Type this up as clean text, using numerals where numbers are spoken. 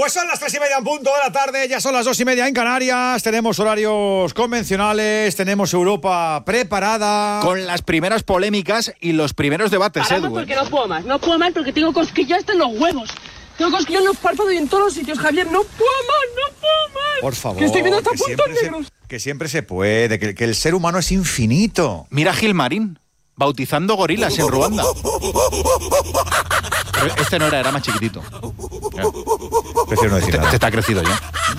Pues son las 3:30 en punto de la tarde, ya son las 2:30 en Canarias, tenemos horarios convencionales, tenemos Europa preparada. Con las primeras polémicas y los primeros debates, Edu. Porque no puedo más porque tengo cosquillas hasta en los huevos. Tengo cosquillas en los párpados y en todos los sitios, Javier, no puedo más. Por favor, que estoy viendo hasta puntos negros. Que siempre se puede, que el ser humano es infinito. Mira Gilmarín, bautizando gorilas en Ruanda. Pero este no era más chiquitito. Prefiero no decir nada. Te está crecido ya.